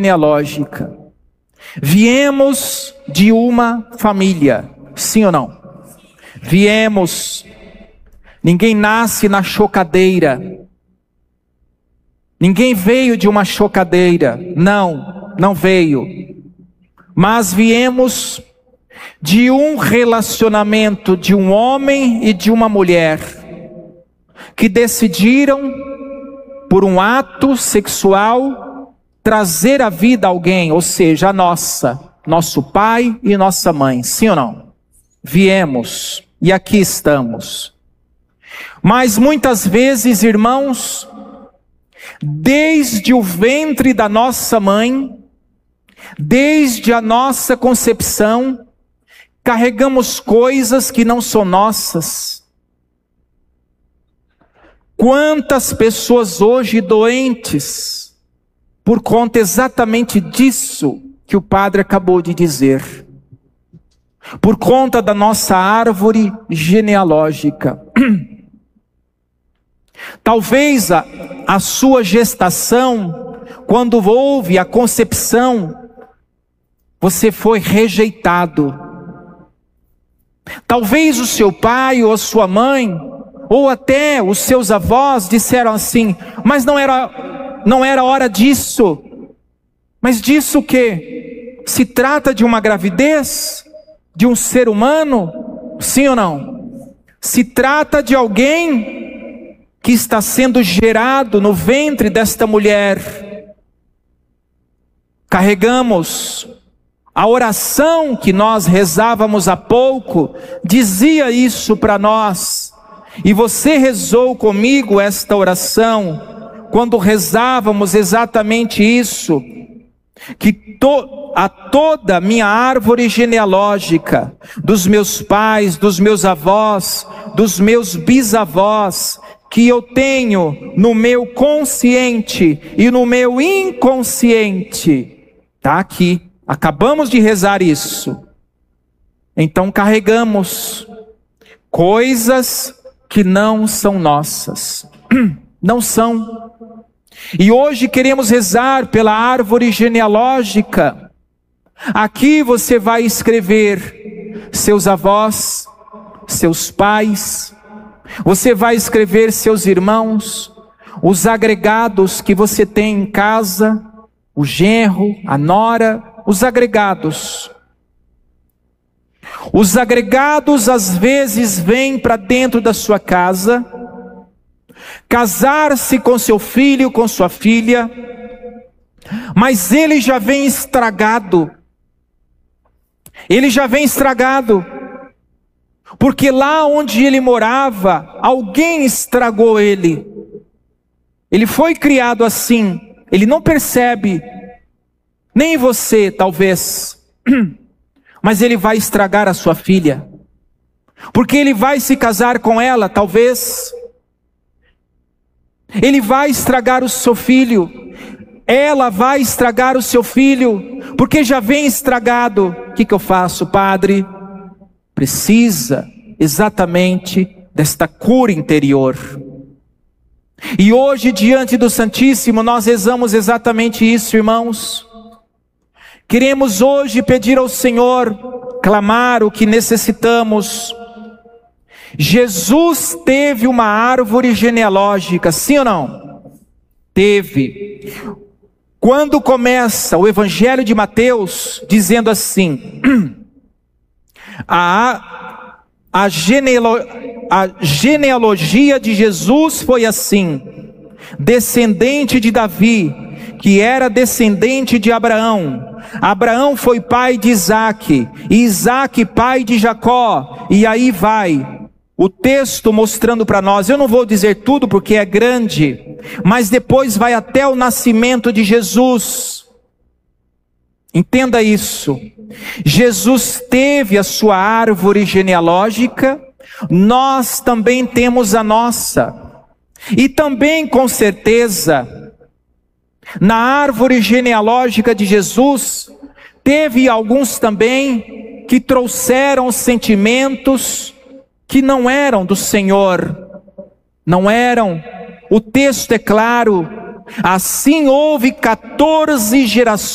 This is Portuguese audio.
genealógica. Viemos de uma família, sim ou não? Viemos. Ninguém nasce na chocadeira. Ninguém veio de uma chocadeira. Não veio. Mas viemos de um relacionamento de um homem e de uma mulher que decidiram, por um ato sexual, trazer à vida alguém, ou seja, nosso pai e nossa mãe, sim ou não? Viemos e aqui estamos. Mas muitas vezes, irmãos, desde o ventre da nossa mãe, desde a nossa concepção, carregamos coisas que não são nossas. Quantas pessoas hoje doentes, por conta exatamente disso que o padre acabou de dizer, por conta da nossa árvore genealógica. Talvez a sua gestação, quando houve a concepção, você foi rejeitado. Talvez o seu pai ou a sua mãe, ou até os seus avós disseram assim: mas não era hora disso. Mas disso o quê? Se trata de uma gravidez? De um ser humano? Sim ou não? Se trata de alguém que está sendo gerado no ventre desta mulher. Carregamos. A oração que nós rezávamos há pouco dizia isso para nós. E você rezou comigo esta oração quando rezávamos exatamente isso, que a toda minha árvore genealógica, dos meus pais, dos meus avós, dos meus bisavós, que eu tenho no meu consciente e no meu inconsciente, está aqui. Acabamos de rezar isso. Então carregamos coisas que não são nossas. Não são. E hoje queremos rezar pela árvore genealógica. Aqui você vai escrever seus avós, seus pais, você vai escrever seus irmãos, os agregados que você tem em casa, o genro, a nora, os agregados. Os agregados às vezes vêm para dentro da sua casa, casar-se com seu filho, com sua filha, mas ele já vem estragado. Ele já vem estragado, porque lá onde ele morava, alguém estragou ele. Ele foi criado assim, ele não percebe, nem você talvez, mas ele vai estragar a sua filha, porque ele vai se casar com ela, talvez. Ele vai estragar o seu filho, ela vai estragar o seu filho, porque já vem estragado. O que eu faço, padre? Precisa exatamente desta cura interior. E hoje, diante do Santíssimo, nós rezamos exatamente isso, irmãos. Queremos hoje pedir ao Senhor, clamar o que necessitamos. Jesus teve uma árvore genealógica, sim ou não? Teve. Quando começa o Evangelho de Mateus, dizendo assim: a genealogia de Jesus foi assim: descendente de Davi, que era descendente de Abraão. Abraão foi pai de Isaque, e Isaque pai de Jacó, e aí vai. O texto mostrando para nós, eu não vou dizer tudo porque é grande, mas depois vai até o nascimento de Jesus. Entenda isso. Jesus teve a sua árvore genealógica, nós também temos a nossa. E também, com certeza, na árvore genealógica de Jesus, teve alguns também que trouxeram sentimentos que não eram do Senhor, não eram. O texto é claro: assim houve 14 gerações